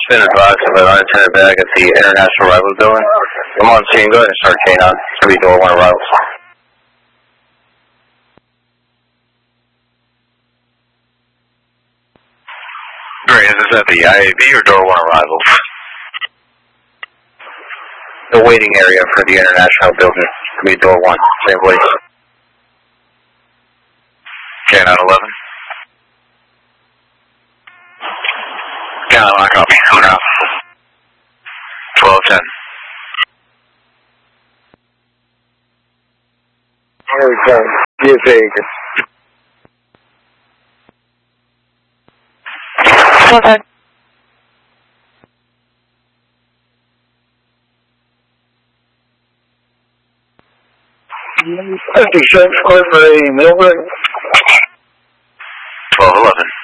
Been advised of an unattended bag at the International Rivals Building. I'm on scene. Go ahead and start K9. It's going to be door 1 arrivals. Great. Is this at the IAB or door 1 arrivals? The waiting area for the International Building. It's going to be door 1. Same place. K9 11. K9 1 copy. Over now. 1210. Okay. Yes, Vegas. Okay. Cents for a Millwood. 1211.